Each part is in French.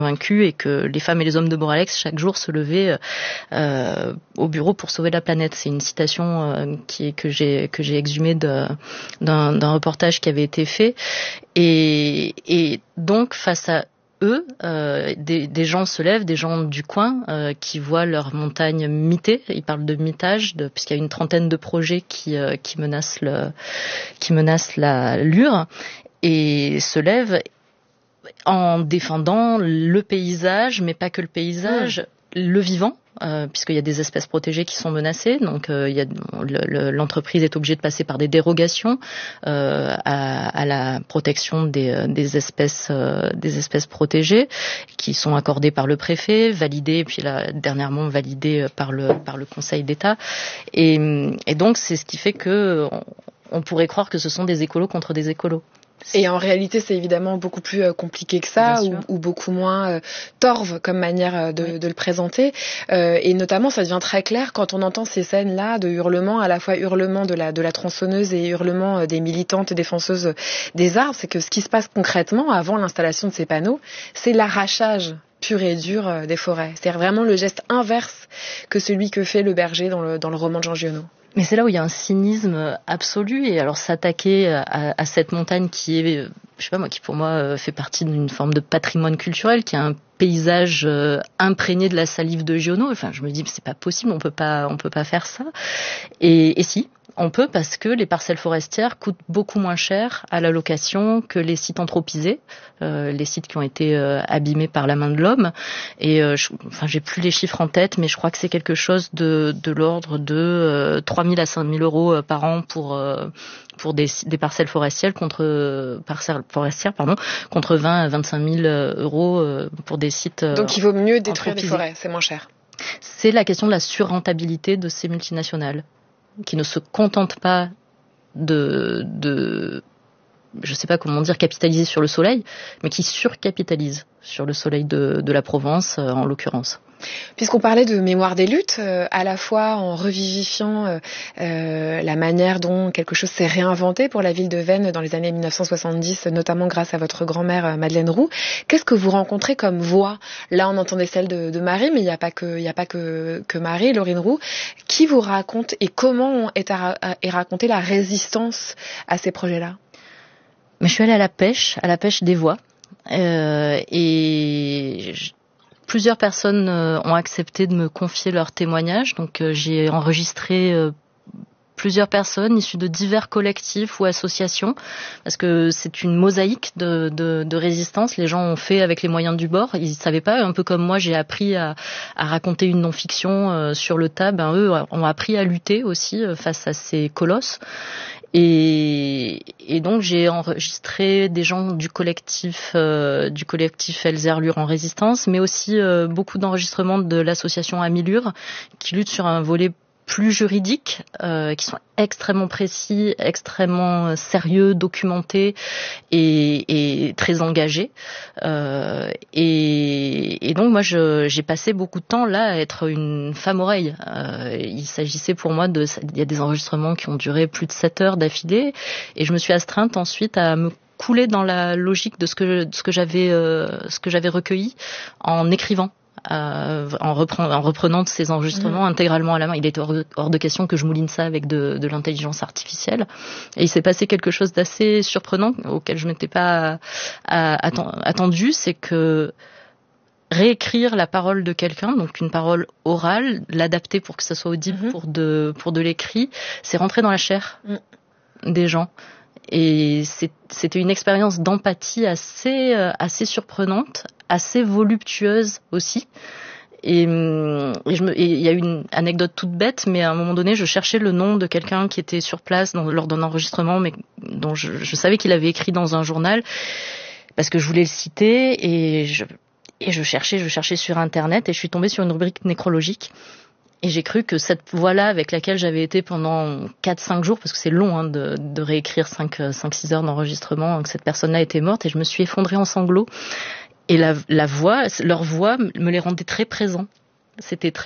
convaincu et que les femmes et les hommes de Boralex chaque jour se levaient au bureau pour sauver la planète. C'est une citation que j'ai exhumée d'un reportage qui avait été fait et donc face à eux, des gens se lèvent, des gens du coin qui voient leur montagne mitée. Ils parlent de mitage, puisqu'il y a une trentaine de projets qui menacent la Lure, et se lèvent en défendant le paysage, mais pas que le paysage, le vivant. Puisqu'il y a des espèces protégées qui sont menacées, donc l'entreprise est obligée de passer par des dérogations à la protection des espèces protégées qui sont accordées par le préfet, validées, puis dernièrement validées par le Conseil d'État, et donc c'est ce qui fait que on pourrait croire que ce sont des écolos contre des écolos. Et en réalité, c'est évidemment beaucoup plus compliqué que ça, ou beaucoup moins torve comme manière de le présenter. Et notamment, ça devient très clair quand on entend ces scènes-là de hurlements, à la fois hurlements de la tronçonneuse et hurlements des militantes et défenseuses des arbres. C'est que ce qui se passe concrètement avant l'installation de ces panneaux, c'est l'arrachage pur et dur des forêts. C'est vraiment le geste inverse que celui que fait le berger dans le roman de Jean Giono. Mais c'est là où il y a un cynisme absolu. Et alors s'attaquer à cette montagne qui est, je sais pas moi, qui pour moi fait partie d'une forme de patrimoine culturel, qui a un paysage imprégné de la salive de Giono. Enfin, je me dis, c'est pas possible, on peut pas faire ça. Et si, on peut, parce que les parcelles forestières coûtent beaucoup moins cher à la location que les sites anthropisés, les sites qui ont été abîmés par la main de l'homme. Et j'ai plus les chiffres en tête, mais je crois que c'est quelque chose de l'ordre de 3 000 à 5 000 euros par an pour des parcelles forestières contre 20 à 25 000 euros pour des sites. Donc il vaut mieux détruire des forêts, c'est moins cher. C'est la question de la surrentabilité de ces multinationales, qui ne se contentent pas de je sais pas comment dire, capitaliser sur le soleil, mais qui surcapitalisent sur le soleil de la Provence, en l'occurrence. Puisqu'on parlait de mémoire des luttes, à la fois en revivifiant la manière dont quelque chose s'est réinventé pour la ville de Veynes dans les années 1970, notamment grâce à votre grand-mère Madeleine Roux, qu'est-ce que vous rencontrez comme voix? Là, on entendait celle de Marie, mais il n'y a pas que Marie, Laurine Roux. Qui vous raconte et comment est racontée la résistance à ces projets-là? Mais je suis allée à la pêche des voix, et plusieurs personnes ont accepté de me confier leurs témoignages. Donc j'ai enregistré plusieurs personnes issues de divers collectifs ou associations, parce que c'est une mosaïque de résistance. Les gens ont fait avec les moyens du bord. Ils savaient pas, un peu comme moi, j'ai appris à raconter une non-fiction sur le tas. Eux ont appris à lutter aussi face à ces colosses. Et donc j'ai enregistré des gens du collectif Elzerlure en résistance, mais aussi beaucoup d'enregistrements de l'association Amilure, qui lutte sur un volet plus juridiques, qui sont extrêmement précis, extrêmement sérieux, documentés et très engagés. Et donc moi j'ai passé beaucoup de temps là à être une femme oreille. Il s'agissait pour moi il y a des enregistrements qui ont duré plus de 7 heures d'affilée, et je me suis astreinte ensuite à me couler dans la logique de ce que j'avais recueilli en écrivant. En reprenant ces enregistrements intégralement à la main. Il était hors de question que je mouline ça avec de l'intelligence artificielle. Et il s'est passé quelque chose d'assez surprenant auquel je m'étais pas attendu, c'est que réécrire la parole de quelqu'un, donc une parole orale, l'adapter pour que ça soit audible pour de l'écrit, c'est rentrer dans la chair des gens. Et c'était une expérience d'empathie assez surprenante, assez voluptueuse aussi. Et il y a une anecdote toute bête, mais à un moment donné, je cherchais le nom de quelqu'un qui était sur place lors d'un enregistrement, mais dont je savais qu'il avait écrit dans un journal, parce que je voulais le citer, et je cherchais sur Internet, et je suis tombée sur une rubrique nécrologique. Et j'ai cru que cette voix-là, avec laquelle j'avais été pendant 4-5 jours, parce que c'est long de réécrire 5-6 heures d'enregistrement, que cette personne-là était morte, et je me suis effondrée en sanglots. Et leur voix me les rendait très présents. C'était très beau.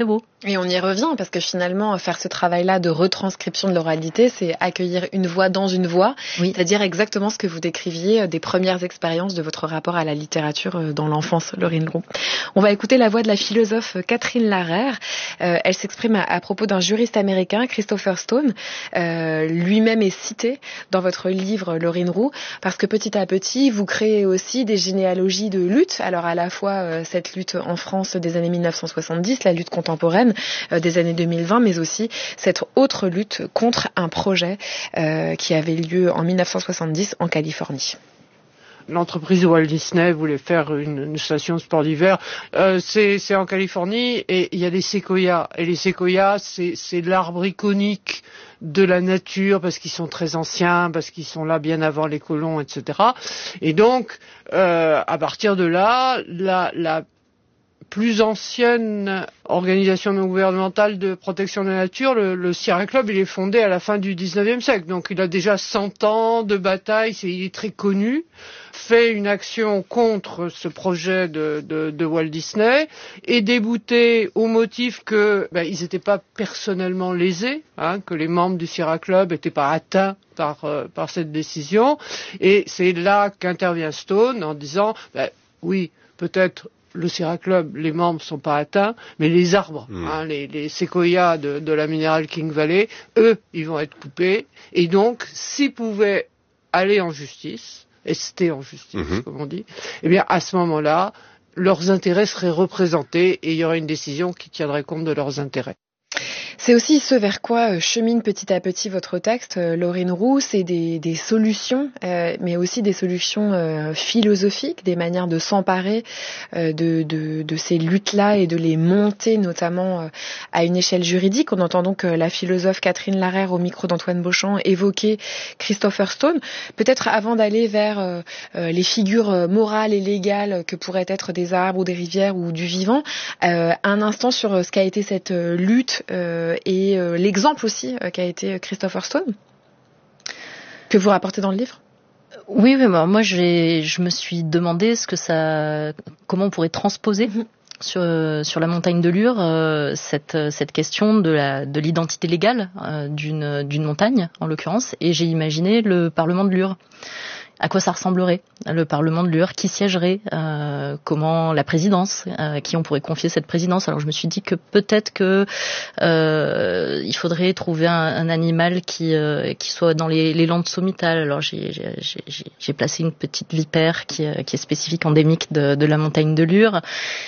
Et on y revient parce que finalement, faire ce travail-là de retranscription de l'oralité, c'est accueillir une voix dans une voix, oui. C'est-à-dire exactement ce que vous décriviez des premières expériences de votre rapport à la littérature dans l'enfance, Laurine Roux. On va écouter la voix de la philosophe Catherine Larère. Elle s'exprime à propos d'un juriste américain, Christopher Stone. Lui-même est cité dans votre livre, Laurine Roux, parce que petit à petit, vous créez aussi des généalogies de lutte. Alors à la fois cette lutte en France des années 1970, la lutte contemporaine, des années 2020, mais aussi cette autre lutte contre un projet qui avait lieu en 1970 en Californie. L'entreprise Walt Disney voulait faire une station de sport d'hiver. C'est en Californie et il y a des séquoias. Et les séquoias, c'est l'arbre iconique de la nature parce qu'ils sont très anciens, parce qu'ils sont là bien avant les colons, etc. Et donc, à partir de là, la plus ancienne organisation non gouvernementale de protection de la nature, le Sierra Club, il est fondé à la fin du 19e siècle. Donc il a déjà 100 ans de bataille, il est très connu, fait une action contre ce projet de Walt Disney, est débouté au motif que ils n'étaient pas personnellement lésés, que les membres du Sierra Club n'étaient pas atteints par cette décision. Et c'est là qu'intervient Stone en disant oui, peut-être le Sierra Club, les membres sont pas atteints, mais les arbres, les séquoias de la Mineral King Valley, eux, ils vont être coupés. Et donc, s'ils pouvaient aller en justice, ester en justice, comme on dit, eh bien, à ce moment-là, leurs intérêts seraient représentés et il y aurait une décision qui tiendrait compte de leurs intérêts. C'est aussi ce vers quoi chemine petit à petit votre texte, Laurine Roux, c'est des solutions, mais aussi des solutions philosophiques, des manières de s'emparer de ces luttes-là et de les monter notamment à une échelle juridique. On entend donc la philosophe Catherine Larère au micro d'Antoine Beauchamp évoquer Christopher Stone. Peut-être avant d'aller vers les figures morales et légales que pourraient être des arbres ou des rivières ou du vivant, un instant sur ce qu'a été cette lutte et l'exemple aussi qu'a été Christopher Stone, que vous rapportez dans le livre. Oui, moi je me suis demandé comment on pourrait transposer sur la montagne de Lure cette question de l'identité légale d'une montagne en l'occurrence, et j'ai imaginé le Parlement de Lure. À quoi ça ressemblerait, le Parlement de Lure, qui siégerait, comment la présidence, qui on pourrait confier cette présidence. Alors je me suis dit que peut-être que il faudrait trouver un animal qui soit dans les landes sommitales. Alors j'ai placé une petite vipère qui est spécifique endémique de la montagne de Lure.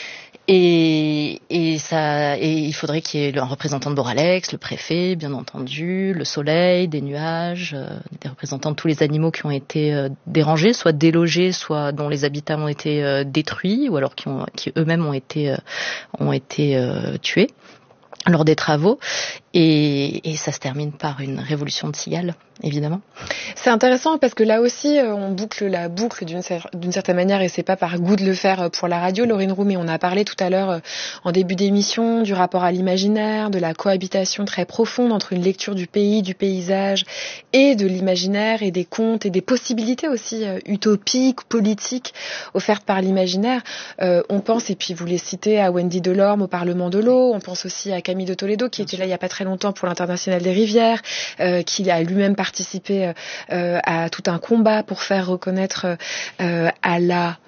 Et il faudrait qu'il y ait un représentant de Boralex, le préfet, bien entendu, le soleil, des nuages, des représentants de tous les animaux qui ont été dérangés, soit délogés, soit dont les habitats ont été détruits, ou alors qui eux-mêmes ont été tués lors des travaux. Et ça se termine par une révolution de cigales, évidemment. C'est intéressant parce que là aussi, on boucle la boucle d'une certaine manière, et c'est pas par goût de le faire pour la radio, Laurine Roux, mais on a parlé tout à l'heure en début d'émission du rapport à l'imaginaire, de la cohabitation très profonde entre une lecture du pays, du paysage et de l'imaginaire et des contes et des possibilités aussi utopiques, politiques offertes par l'imaginaire. On pense, et puis vous les citez, à Wendy Delorme au Parlement de l'eau, on pense aussi à Camille de Toledo qui était là il y a pas très longtemps pour l'Internationale des rivières, qui a lui-même participé à tout un combat pour faire reconnaître à la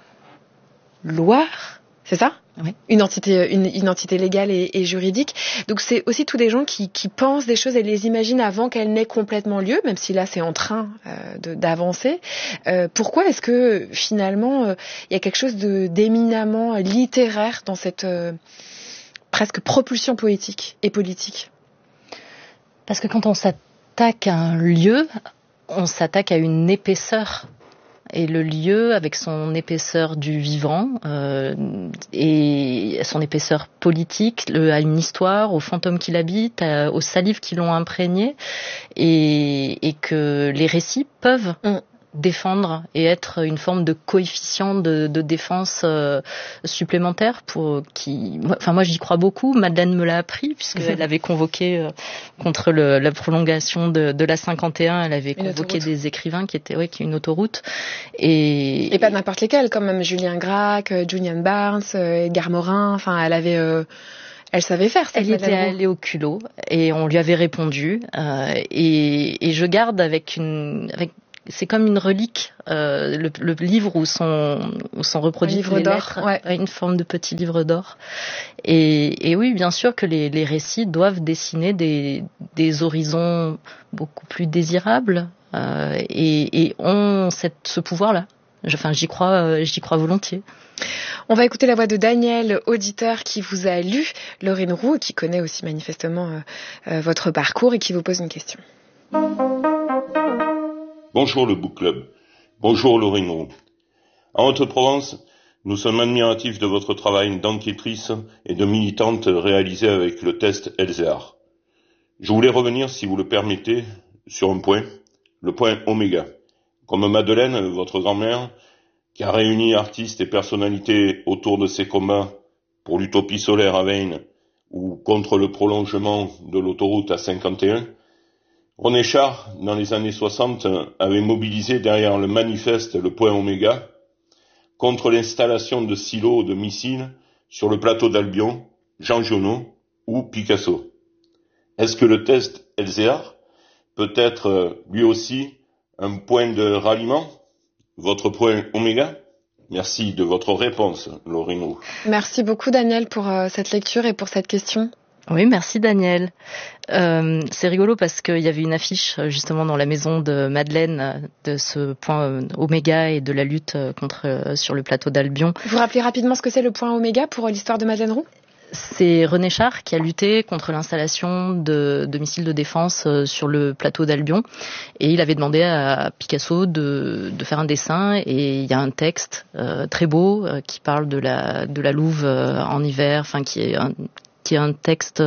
Loire, c'est ça ? Oui. Une entité légale et juridique. Donc c'est aussi tous des gens qui pensent des choses et les imaginent avant qu'elles n'aient complètement lieu, même si là c'est en train d'avancer. Pourquoi est-ce que finalement il y a quelque chose d'éminemment littéraire dans cette presque propulsion poétique et politique? Parce que quand on s'attaque à un lieu, on s'attaque à une épaisseur. Et le lieu, avec son épaisseur du vivant et son épaisseur politique, a une histoire, aux fantômes qui l'habitent, aux salives qui l'ont imprégné, et que les récits peuvent défendre et être une forme de coefficient de défense supplémentaire moi j'y crois beaucoup. Madeleine me l'a appris puisqu'elle avait convoqué contre la prolongation de la 51, elle avait convoqué des écrivains qui est une autoroute et pas n'importe lesquels, comme même Julien Gracq, Julian Barnes, Edgar Morin, enfin elle Elle savait faire, cette Elle était allée au culot et on lui avait répondu. Et je garde c'est comme une relique, le livre où sont reproduites les lettres, une forme de petit livre d'or. Et oui, bien sûr que les récits doivent dessiner des horizons beaucoup plus désirables et ont ce pouvoir-là. J'y crois volontiers. On va écouter la voix de Daniel, auditeur qui vous a lu, Laurine Roux, qui connaît aussi manifestement votre parcours et qui vous pose une question. Bonjour le Book Club. Bonjour Laurine Roux. En Haute-Provence, nous sommes admiratifs de votre travail d'enquêtrice et de militante réalisé avec le test LZR. Je voulais revenir, si vous le permettez, sur un point, le point Oméga. Comme Madeleine, votre grand-mère, qui a réuni artistes et personnalités autour de ses combats pour l'utopie solaire à Veynes ou contre le prolongement de l'autoroute A51, René Char, dans les années 60, avait mobilisé derrière le manifeste Le Point Oméga contre l'installation de silos de missiles sur le plateau d'Albion, Jean Giono ou Picasso. Est-ce que le test LZR peut être lui aussi un point de ralliement, votre point Oméga? Merci de votre réponse, Laurine Roux. Merci beaucoup, Daniel, pour cette lecture et pour cette question. Oui, merci Daniel. C'est rigolo parce qu'il y avait une affiche justement dans la maison de Madeleine de ce point Oméga et de la lutte sur le plateau d'Albion. Vous rappelez rapidement ce que c'est le point Oméga pour l'histoire de Madeleine Roux ? C'est René Char qui a lutté contre l'installation de missiles de défense sur le plateau d'Albion et il avait demandé à Picasso de faire un dessin et il y a un texte très beau qui parle de la louve en hiver, enfin qui est un texte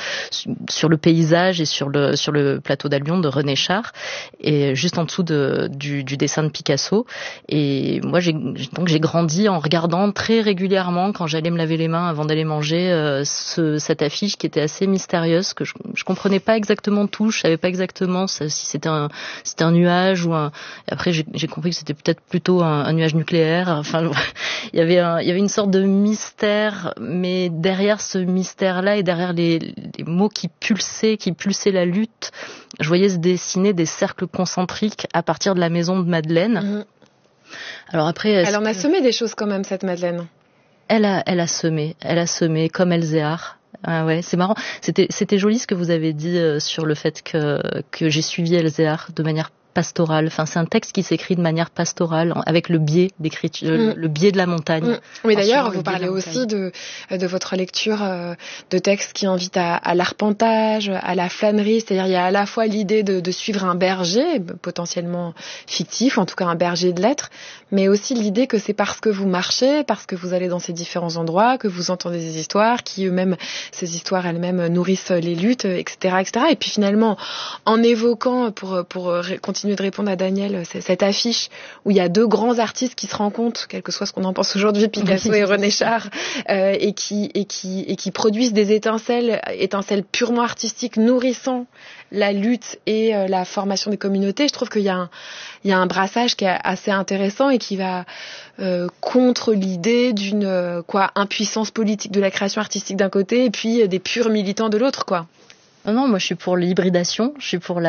sur le paysage et sur le plateau d'Albion de René Char et juste en dessous du dessin de Picasso. Et moi j'ai grandi en regardant très régulièrement quand j'allais me laver les mains avant d'aller manger cette affiche qui était assez mystérieuse, que je comprenais pas exactement tout, je savais pas exactement si c'était un nuage ou un. Et après j'ai compris que c'était peut-être plutôt un nuage nucléaire. Enfin il y avait une sorte de mystère, mais derrière ce mystère là et derrière les mots qui pulsaient la lutte, je voyais se dessiner des cercles concentriques à partir de la maison de Madeleine. Mmh. Alors après, elle en a semé des choses quand même, cette Madeleine. Elle a semé comme Elzéar. Ah ouais, c'est marrant. C'était joli ce que vous avez dit sur le fait que j'ai suivi Elzéar de manière pastorale. Enfin, c'est un texte qui s'écrit de manière pastorale, avec le biais d'écriture, le biais de la montagne. Oui, d'ailleurs, vous parlez aussi de votre lecture de textes qui invitent à l'arpentage, à la flânerie. C'est-à-dire, il y a à la fois l'idée de suivre un berger, potentiellement fictif, en tout cas un berger de lettres, mais aussi l'idée que c'est parce que vous marchez, parce que vous allez dans ces différents endroits, que vous entendez des histoires, qui eux-mêmes, ces histoires elles-mêmes nourrissent les luttes, etc., etc. Et puis finalement, en évoquant, pour continuer de répondre à Daniel, cette affiche où il y a deux grands artistes qui se rencontrent, quel que soit ce qu'on en pense aujourd'hui, Picasso et René Char, et qui produisent des étincelles purement artistiques nourrissant la lutte et la formation des communautés. Je trouve qu'il y a un brassage qui est assez intéressant et qui va contre l'idée d'une impuissance politique de la création artistique d'un côté et puis des purs militants de l'autre, quoi. Non, moi je suis pour l'hybridation, je suis pour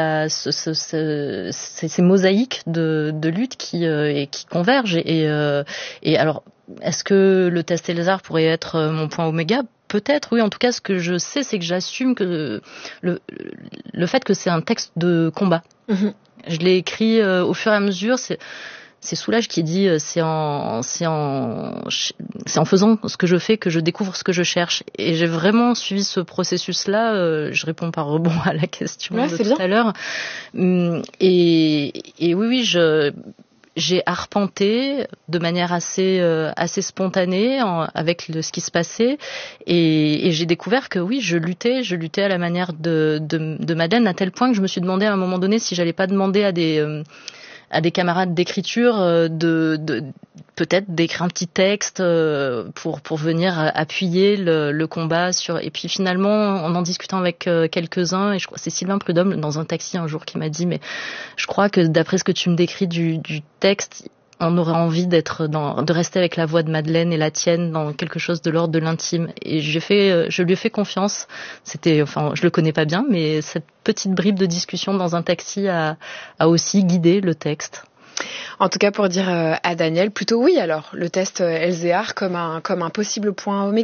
ces mosaïques de lutte qui convergent et alors est-ce que le test Elzéar pourrait être mon point Oméga? Peut-être, oui. En tout cas, ce que je sais, c'est que j'assume que le fait que c'est un texte de combat. Mm-hmm. Je l'ai écrit au fur et à mesure. C'est Soulages qui dit c'est en faisant ce que je fais que je découvre ce que je cherche. Et j'ai vraiment suivi ce processus-là. Je réponds par rebond à la question de tout à l'heure. Et oui, j'ai arpenté de manière assez spontanée avec ce qui se passait et j'ai découvert que oui, je luttais à la manière de Madeleine, à tel point que je me suis demandé à un moment donné si j'allais pas demander à des camarades d'écriture peut-être d'écrire un petit texte pour venir appuyer le combat et puis finalement en discutant avec quelques-uns, et je crois c'est Sylvain Prudhomme dans un taxi un jour qui m'a dit mais je crois que d'après ce que tu me décris du texte, on aurait envie de rester avec la voix de Madeleine et la tienne dans quelque chose de l'ordre de l'intime. Et je lui ai fait confiance. Je le connais pas bien, mais cette petite bribe de discussion dans un taxi a aussi guidé le texte. En tout cas, pour dire à Daniel, plutôt oui alors, le test LZR comme un possible point oméga.